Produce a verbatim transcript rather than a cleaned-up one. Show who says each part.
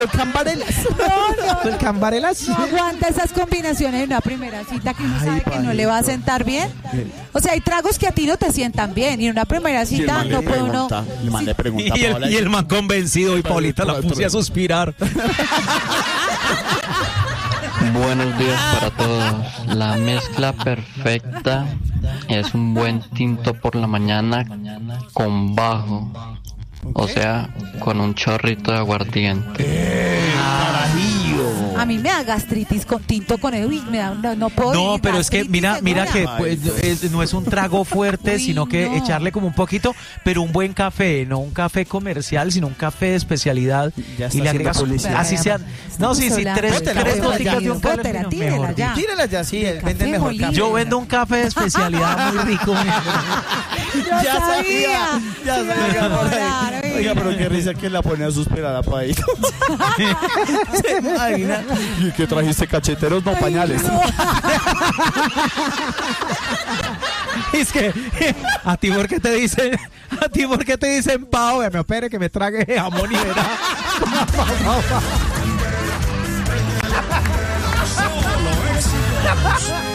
Speaker 1: El cambarelas.
Speaker 2: No, no.
Speaker 1: El cambarelas.
Speaker 2: No aguanta esas combinaciones en una primera cita que uno
Speaker 1: Ay,
Speaker 2: sabe que no le va a sentar bien. O sea, hay tragos que a ti no te sientan bien y en una primera
Speaker 3: Y el
Speaker 2: cita
Speaker 3: man le
Speaker 2: no puede uno...
Speaker 3: pregunta, el man le pregunta a
Speaker 4: Y el,
Speaker 3: Paola,
Speaker 4: y el man convencido y Paulita la
Speaker 3: Pero-
Speaker 4: puse a suspirar.
Speaker 5: Buenos días para todos. La mezcla perfecta es un buen tinto por la mañana con bajo, o sea, con un chorrito de aguardiente.
Speaker 2: A mí me da gastritis con tinto con el... Uy, me da, no, no puedo
Speaker 4: No,
Speaker 2: ir,
Speaker 4: pero es que
Speaker 2: gastritis
Speaker 4: mira, mira que
Speaker 2: segura.
Speaker 4: pues, es- no es un trago fuerte,
Speaker 2: Uy,
Speaker 4: sino que
Speaker 2: no.
Speaker 4: echarle como un poquito, pero un buen café, no un café comercial, sino un café de especialidad.
Speaker 1: Ya está
Speaker 4: Y le
Speaker 1: haciendo
Speaker 4: agregas
Speaker 1: publicidad.
Speaker 4: así sean. No, sí, sí, tres,
Speaker 1: Bótela,
Speaker 4: tres
Speaker 1: bótela
Speaker 4: goticas
Speaker 1: ya.
Speaker 4: de un café.
Speaker 2: Bótela,
Speaker 4: mejor
Speaker 2: tírela
Speaker 4: dicho.
Speaker 2: ya.
Speaker 1: Tírelas ya, sí,
Speaker 2: De
Speaker 1: vende el
Speaker 2: café
Speaker 1: mejor
Speaker 2: molido.
Speaker 1: café.
Speaker 4: Yo vendo un café de especialidad muy rico.
Speaker 2: Yo
Speaker 1: Ya sabía,
Speaker 2: sabía.
Speaker 1: ya
Speaker 2: Se me
Speaker 1: sabía.
Speaker 2: va a
Speaker 1: por ahí.
Speaker 2: acordar, oiga.
Speaker 3: Oiga, pero qué risa que la pone a suspirar a Paito.
Speaker 1: ¿Se imagina?
Speaker 3: ¿Y qué trajiste, cacheteros? No,
Speaker 2: Ay,
Speaker 3: pañales.
Speaker 2: no.
Speaker 4: Es que, ¿a ti por qué te dicen? ¿A ti por qué te dicen, Pau, que me opere, que me trague jamón y verá?
Speaker 6: Solo éxitos.